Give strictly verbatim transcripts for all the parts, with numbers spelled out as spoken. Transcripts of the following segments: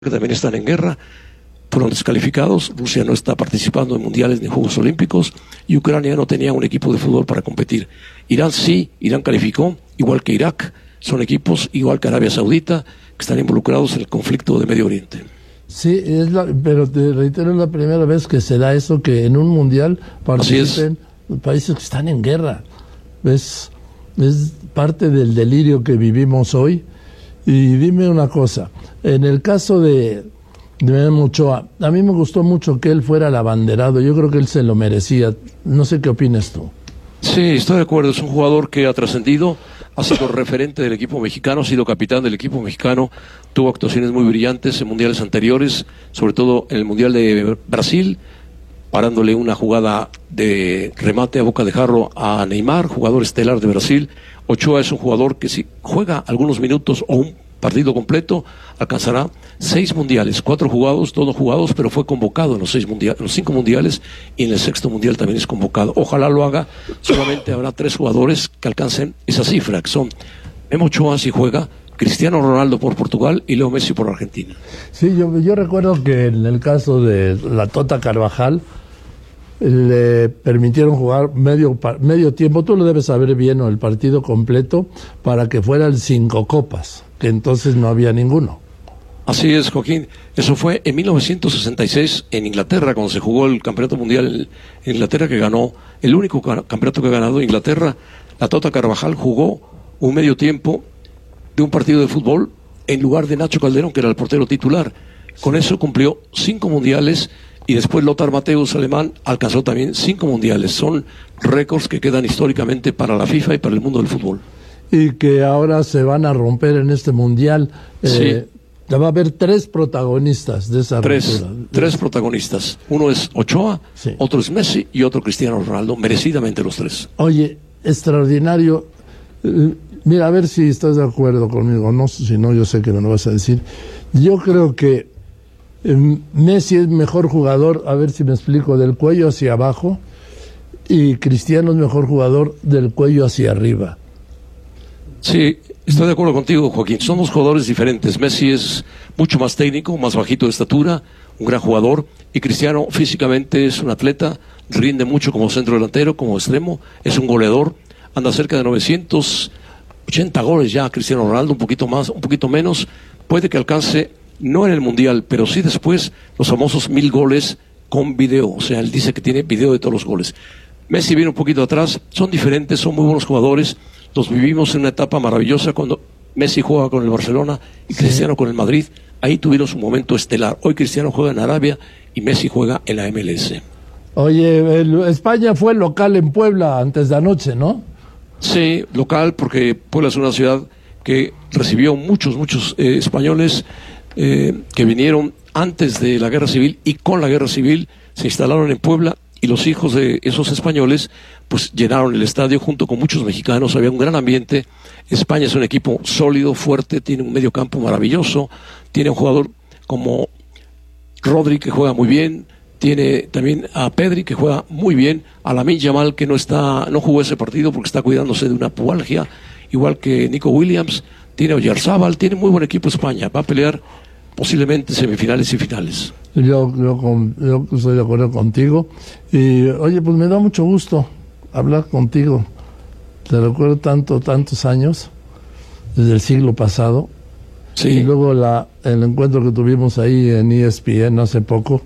que también están en guerra, fueron descalificados. Rusia no está participando en mundiales ni Juegos Olímpicos y Ucrania no tenía un equipo de fútbol para competir. Irán sí, Irán calificó, igual que Irak, son equipos igual que Arabia Saudita que están involucrados en el conflicto de Medio Oriente. Sí, es la, pero te reitero, es la primera vez que se da eso, que en un mundial participen países que están en guerra. Es, es parte del delirio que vivimos hoy. Y dime una cosa, en el caso de, de Memo Ochoa, a mí me gustó mucho que él fuera el abanderado, yo creo que él se lo merecía. No sé qué opinas tú. Sí, estoy de acuerdo, es un jugador que ha trascendido, ha sido referente del equipo mexicano, ha sido capitán del equipo mexicano, tuvo actuaciones muy brillantes en mundiales anteriores, sobre todo en el Mundial de Brasil, parándole una jugada de remate a boca de jarro a Neymar, jugador estelar de Brasil. Ochoa es un jugador que si juega algunos minutos o un partido completo, alcanzará seis mundiales, cuatro jugados, dos no jugados, pero fue convocado en los seis mundiales, en los cinco mundiales, y en el sexto mundial también es convocado. Ojalá lo haga. Solamente habrá tres jugadores que alcancen esa cifra, que son Memo Ochoa si juega, Cristiano Ronaldo por Portugal y Leo Messi por Argentina. Sí, yo, yo recuerdo que en el caso de la Tota Carvajal le permitieron jugar medio medio tiempo, tú lo debes saber bien, o el partido completo, para que fueran cinco copas, que entonces no había ninguno. Así es, Joaquín. Eso fue en mil novecientos sesenta y seis en Inglaterra, cuando se jugó el Campeonato Mundial en Inglaterra, que ganó, el único campeonato que ha ganado Inglaterra. La Tota Carvajal jugó un medio tiempo de un partido de fútbol en lugar de Nacho Calderón, que era el portero titular. Con eso cumplió cinco mundiales. Y después Lothar Matthäus, alemán, alcanzó también cinco mundiales. Son récords que quedan históricamente para la FIFA y para el mundo del fútbol. Y que ahora se van a romper en este mundial. Eh, sí. Va a haber tres protagonistas de esa tres, ruptura. Tres protagonistas. Uno es Ochoa, sí. Otro es Messi y otro Cristiano Ronaldo. Merecidamente los tres. Oye, extraordinario. Eh, mira, a ver si estás de acuerdo conmigo. No, si no, yo sé que me lo vas a decir. Yo creo que Messi es mejor jugador, a ver si me explico, del cuello hacia abajo, y Cristiano es mejor jugador del cuello hacia arriba. Sí, estoy de acuerdo contigo, Joaquín. Son dos jugadores diferentes. Messi es mucho más técnico, más bajito de estatura, un gran jugador, y Cristiano físicamente es un atleta, rinde mucho como centro delantero, como extremo, es un goleador, anda cerca de novecientos ochenta goles ya Cristiano Ronaldo, un poquito más, un poquito menos, puede que alcance, no en el Mundial, pero sí después, los famosos mil goles con video. O sea, él dice que tiene video de todos los goles. Messi viene un poquito atrás, son diferentes, son muy buenos jugadores. Los vivimos en una etapa maravillosa cuando Messi juega con el Barcelona y Cristiano sí. con el Madrid. Ahí tuvieron su momento estelar. Hoy Cristiano juega en Arabia y Messi juega en la M L S. Oye, el, España fue local en Puebla antes de anoche, ¿no? Sí, local, porque Puebla es una ciudad que recibió muchos, muchos eh, españoles Eh, que vinieron antes de la guerra civil y con la guerra civil se instalaron en Puebla, y los hijos de esos españoles pues llenaron el estadio junto con muchos mexicanos. Había un gran ambiente. España es un equipo sólido, fuerte, tiene un medio campo maravilloso, tiene un jugador como Rodri que juega muy bien, tiene también a Pedri que juega muy bien, a Lamine Yamal que no está, no jugó ese partido porque está cuidándose de una pubalgia, igual que Nico Williams, tiene a Oyarzábal, tiene muy buen equipo España, va a pelear posiblemente semifinales y finales. Yo, yo, yo estoy de acuerdo contigo. Y oye, pues me da mucho gusto hablar contigo. Te recuerdo tanto, tantos años, desde el siglo pasado. Sí. Y luego la, el encuentro que tuvimos ahí en E S P N hace poco,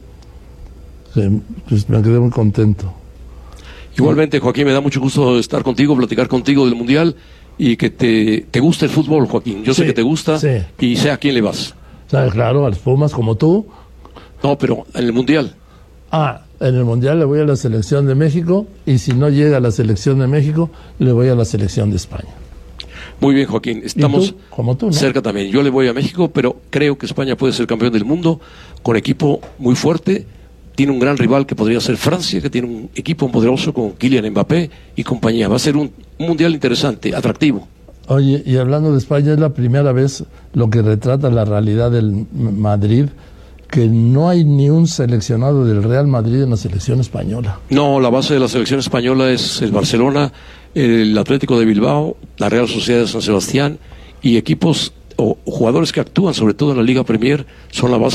que, pues me quedé muy contento. Igualmente, Joaquín, me da mucho gusto estar contigo, platicar contigo del Mundial, y que te, te guste el fútbol, Joaquín. Yo sé sí, que te gusta, sí. Y sé a quién le vas. ¿Sabes? Claro, a los Pumas como tú. No, pero en el Mundial. Ah, en el Mundial le voy a la selección de México, y si no llega a la selección de México, le voy a la selección de España. Muy bien, Joaquín. Estamos tú? Como tú, ¿no? cerca también. Yo le voy a México, pero creo que España puede ser campeón del mundo con equipo muy fuerte. Tiene un gran rival que podría ser Francia, que tiene un equipo poderoso con Kylian Mbappé y compañía. Va a ser un, un mundial interesante, atractivo. Oye, y hablando de España, es la primera vez lo que retrata la realidad del Madrid, que no hay ni un seleccionado del Real Madrid en la selección española. No, la base de la selección española es el Barcelona, el Atlético de Bilbao, la Real Sociedad de San Sebastián y equipos o jugadores que actúan sobre todo en la Liga Premier son la base